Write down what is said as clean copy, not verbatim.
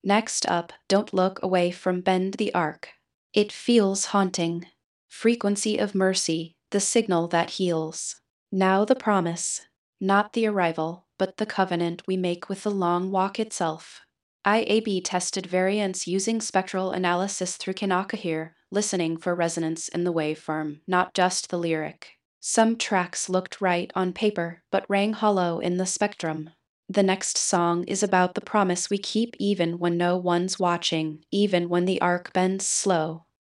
Next up, Don't Look Away from Bend the Arc. It feels haunting. Frequency of mercy, the signal that heals. Now the promise, not the arrival, but the covenant we make with the long walk itself. I-A-B tested variants using spectral analysis through Kinakahir, listening for resonance in the waveform, not just the lyric. Some tracks looked right on paper, but rang hollow in the spectrum. The next song is about the promise we keep even when no one's watching, even when the arc bends slow.